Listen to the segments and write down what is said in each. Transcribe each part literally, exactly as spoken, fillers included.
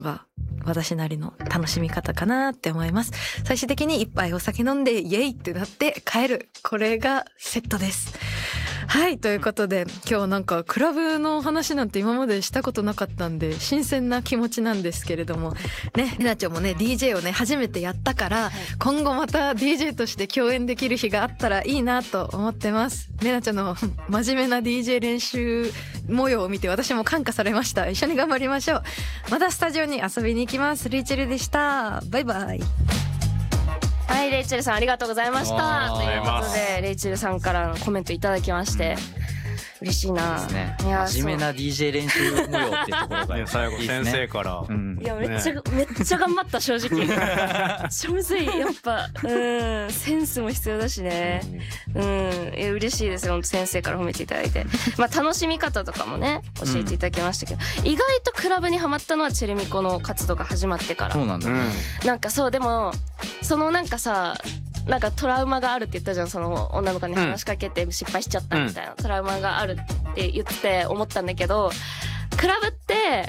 が私なりの楽しみ方かなって思います。最終的に一杯お酒飲んでイエイってなって帰る、これがセットです。はい、ということで今日なんかクラブの話なんて今までしたことなかったんで新鮮な気持ちなんですけれどもね、りなちゃんもね ディージェー をね初めてやったから、はい、今後また ディージェー として共演できる日があったらいいなと思ってます。りなちゃんの真面目な ディージェー 練習模様を見て私も感化されました。一緒に頑張りましょう。またスタジオに遊びに行きます。レイチェルでした。バイバイ。 はい、レイチェルさんありがとうございました。ということでレイチェルさんからのコメントいただきまして、うん、嬉しいな。 ですね。いや真面目な ディージェー 練習模様っていうところがいいですね。最後先生から、 うん、いやめっちゃ、ね、めっちゃ頑張った正直。ちょむずいやっぱ、うん、センスも必要だしね。うん、いや嬉しいですよ先生から褒めていただいて。まあ楽しみ方とかもね教えていただきましたけど、うん、意外とクラブにハマったのはチェルミコの活動が始まってから。 そうなんだ、ね。 なんかそうでもそのなんかさ。なんかトラウマがあるって言ったじゃん、その女の子に話しかけて失敗しちゃったみたいな、うん、トラウマがあるって言って思ったんだけど、クラブって、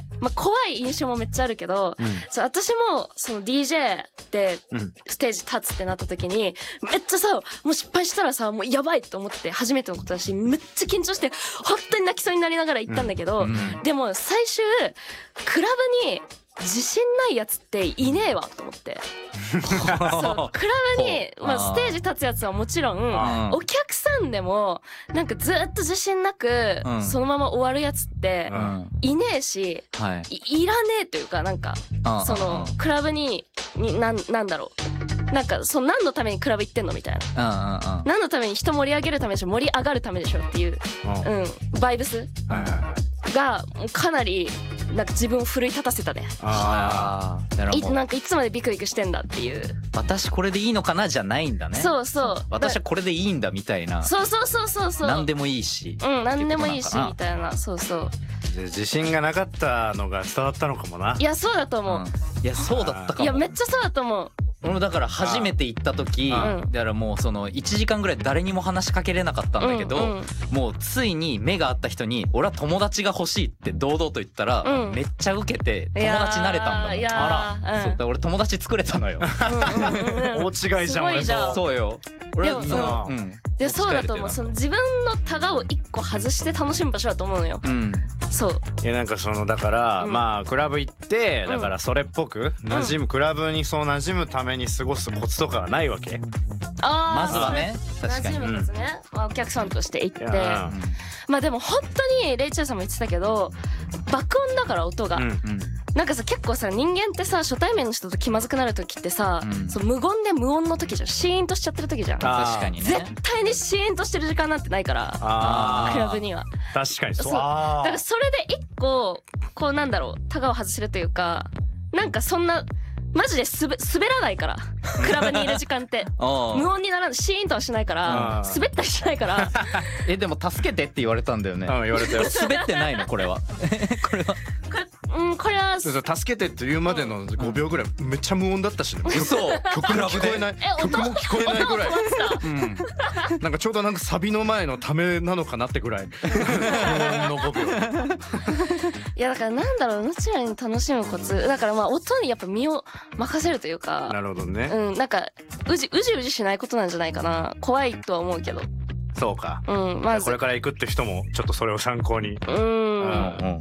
まあ、怖い印象もめっちゃあるけど、うん、そう私もその ディージェー でステージ立つってなった時にめっちゃさもう失敗したらさもうやばいと思って初めてのことだしめっちゃ緊張して本当に泣きそうになりながら行ったんだけど、うんうん、でも最終クラブに自信ないやつっていねえわと思ってそうクラブに、まあ、ステージ立つやつはもちろんお客さんでもなんかずっと自信なく、うん、そのまま終わるやつっていねえし、うんはい、い, いらねえというかなんかそのクラブににな ん, なんだろうなんかその何のためにクラブ行ってんのみたいな何のために人盛り上げるためでしょ盛り上がるためでしょっていう、うん、バイブスがかなりなんか自分を奮い立たせたね。あいなんかいつまでビクビクしてんだっていう。 私これでいいのかなじゃないんだね。 そうそう。 私はこれでいいんだみたいな。 そうそうそうそうそう。 何でもいいし。 うん何でもいいしみたいな。そうそう。 自信がなかったのが伝わったのかもな。 いやそうだと思う。うん、 いやそうだったかも。 いやめっちゃそうだと思う。 俺もだから初めて行った時だからもうそのいちじかんぐらい誰にも話しかけれなかったんだけど、うんうん、もうついに目が合った人に俺は友達が欲しいって堂々と言ったら、うん、めっちゃウケて友達になれたんだもん。あら、うん、そうだ俺友達作れたのよ。 大違いじゃん。俺とそうよ。俺はそう、うん、でそうだと思う。その自分のタガを一個外して楽しむ場所だと思うのよ。うん、そういやなんかそのだから、うん、まあクラブ行ってだからそれっぽく馴染む、うん、クラブにそう馴染むために過ごすコツとかはないわけ？ あまずはね確かに馴染むコツね、うん、お客さんとして行って、まあでも本当にレイチェルさんも言ってたけど爆音だから音が、うんうん、なんかさ結構さ人間ってさ初対面の人と気まずくなる時ってさ、うん、そう無言で無音の時じゃん。シーンとしちゃってる時じゃん。 確かにね。 絶対にシーンとしてる時間なんてないからクラブには。 確かにそう。 だからそれで一個こうなんだろうタガを外せるというかなんかそんなマジですべ滑らないからクラブにいる時間って無音にならないシーンとはしないから滑ったりしないからえでも助けてって言われたんだよね。 うん言われたよ。 滑ってないのこれはこれはこれうんこれはそうそう助けてって言うまでのごびょうぐらいめっちゃ無音だったしね。 嘘曲も聞こえない曲も聞こえないぐらい、うん、なんかちょうどなんかサビの前のためなのかなってぐらい無音のごびょう。 いやだからなんだろうナチュラルに楽しむコツだからまあ音にやっぱ身を任せるというか。 なるほどね。 うんなんかうじうじうじしないことなんじゃないかな。怖いとは思うけど。 そうか、 うんまずこれから行くって人もちょっとそれを参考に。うん、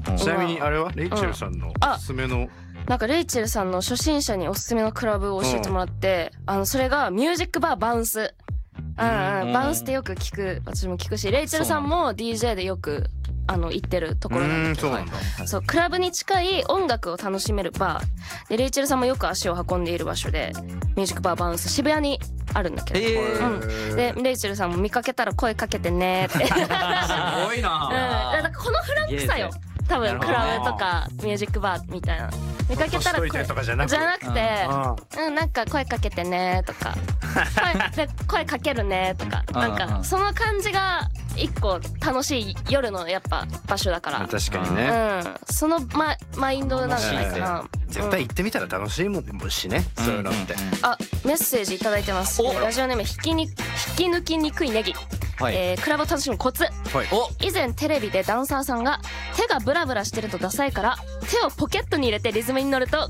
うん、ちなみにあれはレイチェルさんのおすすめの、うん、 なんかレイチェルさんの初心者におすすめのクラブを教えてもらって、うん、あのそれがミュージックバーバウンス。うんうん、バウンスってよく聞く私も聞くしレイチェルさんも ディージェー でよくあの行ってるところなんだけど、そうそうクラブに近い音楽を楽しめるバーでレイチェルさんもよく足を運んでいる場所でミュージックバーバウンス渋谷にあるんだけど、えーうん、でレイチェルさんも見かけたら声かけてねってすごいな、 うん、だからこのフランクさよ多分クラブとかミュージックバーみたいな見かけたら声とかじゃなくて、 じゃなくて、うん、うん、なんか声かけてねとか声, で声かけるねとかなんかその感じが一個楽しい夜のやっぱ場所だから。 確かにね、 うん、その マ, マインドなんじゃないかな。 絶対行ってみたら楽しいもんしね、うん、そういうのって。 あメッセージいただいてます。ラジオネーム引きに引き抜きにくいネギ。 はいえークラブを楽しむコツ。 はいお以前テレビでダンサーさんが手がブラブラしてるとダサいから手をポケットに入れてリズムに乗ると